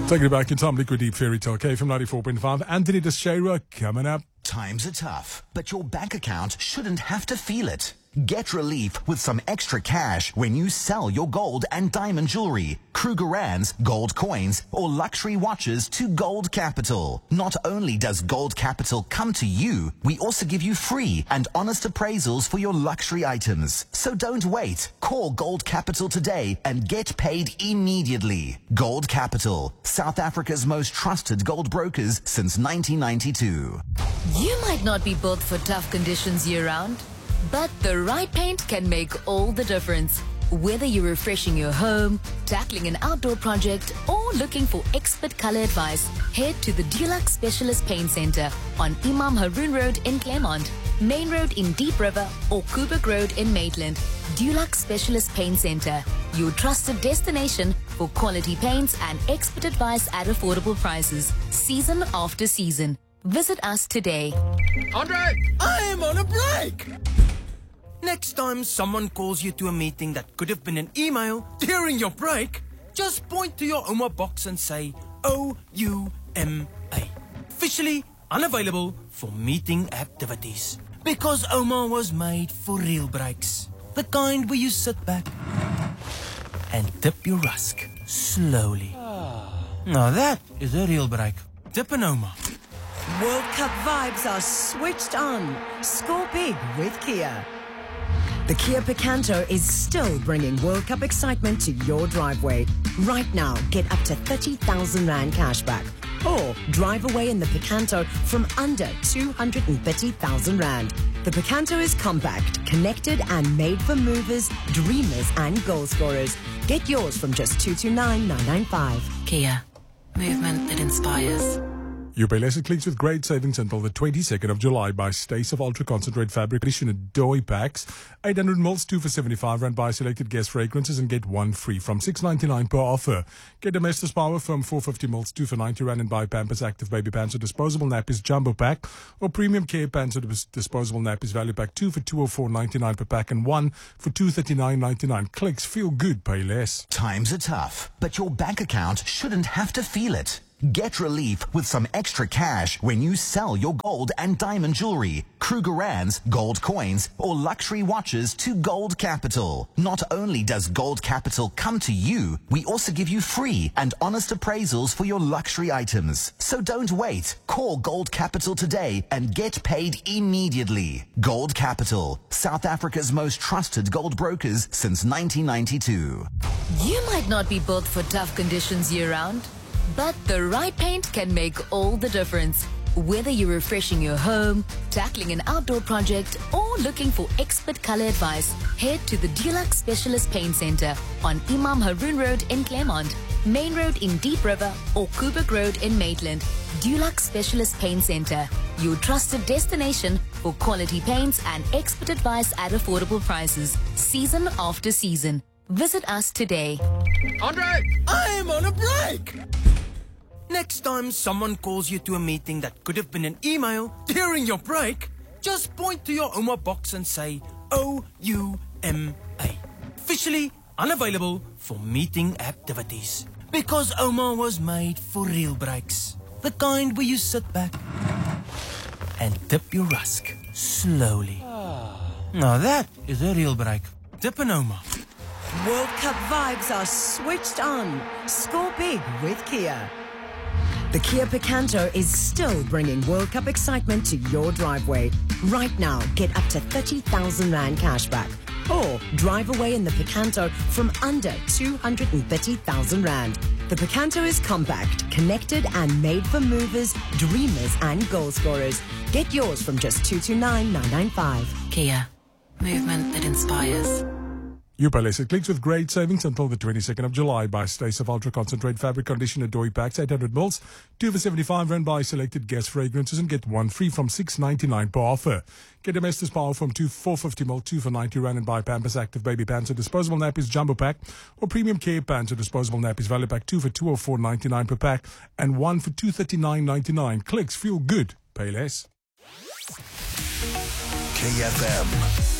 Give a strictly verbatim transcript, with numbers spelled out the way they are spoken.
Taking it back in time, Liquid Deep Fairy Tale K from ninety-four point five. Anthony Teixeira coming up. Times are tough, but your bank account shouldn't have to feel it. Get relief with some extra cash when you sell your gold and diamond jewelry, Krugerrands, gold coins, or luxury watches to Gold Capital. Not only does Gold Capital come to you, we also give you free and honest appraisals for your luxury items. So don't wait. Call Gold Capital today and get paid immediately. Gold Capital, South Africa's most trusted gold brokers since nineteen ninety-two. You might not be built for tough conditions year-round, but the right paint can make all the difference. Whether you're refreshing your home, tackling an outdoor project, or looking for expert color advice, head to the Dulux Specialist Paint Center on Imam Haroon Road in Claremont, Main Road in Deep River, or Kubrick Road in Maitland. Dulux Specialist Paint Center, your trusted destination for quality paints and expert advice at affordable prices, season after season. Visit us today. Andre, I am on a break. Next time someone calls you to a meeting that could have been an email during your break, just point to your O M A box and say O U M A. Officially unavailable for meeting activities. Because O M A was made for real breaks. The kind where you sit back and dip your rusk slowly. Now that is a real break. Dip an O M A. World Cup vibes are switched on. Score big with Kia. The Kia Picanto is still bringing World Cup excitement to your driveway. Right now, get up to thirty thousand rand cashback. Or drive away in the Picanto from under two hundred thirty thousand rand. The Picanto is compact, connected and made for movers, dreamers and goal scorers. Get yours from just two two nine nine nine five. Kia, movement that inspires. You pay less at Clicks with great savings until the twenty-second of July. Buy Stace of Ultra Concentrate Fabric Edition Adoy packs. eight hundred mils, two for seventy-five rand. Buy selected guest fragrances and get one free from six ninety-nine per offer. Get Domestos Power from four hundred fifty mils, two for ninety rand. And buy Pampers Active Baby Pants or Disposable Nappies Jumbo Pack. Or Premium Care Pants or Disposable Nappies Value Pack. Two for two hundred four ninety-nine per pack. And one for two hundred thirty-nine ninety-nine. Clicks, feel good, pay less. Times are tough, but your bank account shouldn't have to feel it. Get relief with some extra cash when you sell your gold and diamond jewelry, Krugerrands, gold coins, or luxury watches to Gold Capital. Not only does Gold Capital come to you, we also give you free and honest appraisals for your luxury items. So don't wait. Call Gold Capital today and get paid immediately. Gold Capital, South Africa's most trusted gold brokers since nineteen ninety-two. You might not be built for tough conditions year-round, but the right paint can make all the difference. Whether you're refreshing your home, tackling an outdoor project, or looking for expert color advice, head to the Dulux Specialist Paint Center on Imam Haroon Road in Claremont, Main Road in Deep River, or Kubrick Road in Maitland. Dulux Specialist Paint Center, your trusted destination for quality paints and expert advice at affordable prices, season after season. Visit us today. Andre, I am on a break. Next time someone calls you to a meeting that could have been an email during your break, just point to your O M A box and say O U M A. Officially unavailable for meeting activities. Because O M A was made for real breaks. The kind where you sit back and dip your rusk slowly. Now that is a real break. Dip an O M A. World Cup vibes are switched on. Score big with Kia. The Kia Picanto is still bringing World Cup excitement to your driveway. Right now, get up to thirty thousand rand cashback. Or drive away in the Picanto from under two hundred thirty thousand rand. The Picanto is compact, connected and made for movers, dreamers and goal scorers. Get yours from just two two nine nine nine five. Kia, movement that inspires. You pay less at Clicks with great savings until the twenty-second of July. Buy Stace of Ultra Concentrate Fabric Conditioner Adoy packs, eight hundred mils, two for seventy-five rand. Buy selected guest fragrances and get one free from six ninety-nine per offer. Get Domestos Power from two four hundred fifty mil, two for ninety rand. And buy Pampers Active Baby Pants or Disposable Nappies Jumbo Pack. Or Premium Care Pants or Disposable Nappies Value Pack. Two for two hundred four ninety-nine per pack. And one for two hundred thirty-nine ninety-nine. Clicks, feel good, pay less. K F M.